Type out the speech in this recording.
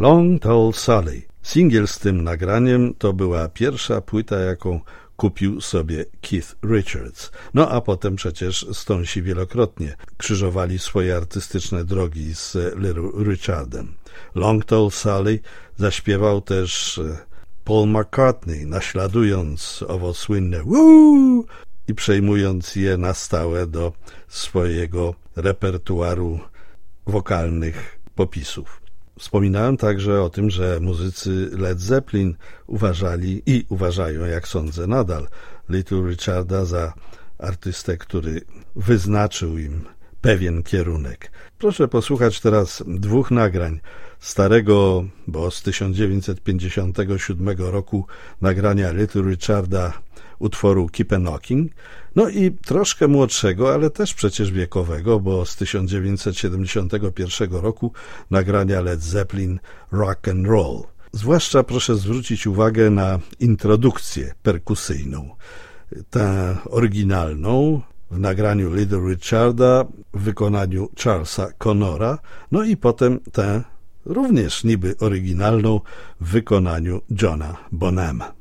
Long Tall Sally. Singiel z tym nagraniem to była pierwsza płyta, jaką kupił sobie Keith Richards. No a potem przecież Stonesi wielokrotnie krzyżowali swoje artystyczne drogi z Little Richardem. Long Tall Sally zaśpiewał też Paul McCartney, naśladując owo słynne woo i przejmując je na stałe do swojego repertuaru wokalnych popisów. Wspominałem także o tym, że muzycy Led Zeppelin uważali i uważają, jak sądzę nadal, Little Richarda za artystę, który wyznaczył im pewien kierunek. Proszę posłuchać teraz dwóch nagrań starego, bo z 1957 roku nagrania Little Richarda utworu Keep a Knocking, no i troszkę młodszego, ale też przecież wiekowego, bo z 1971 roku nagrania Led Zeppelin Rock and Roll. Zwłaszcza proszę zwrócić uwagę na introdukcję perkusyjną. Tę oryginalną w nagraniu Little Richarda w wykonaniu Charlesa Connora, no i potem tę również niby oryginalną w wykonaniu Johna Bonhama.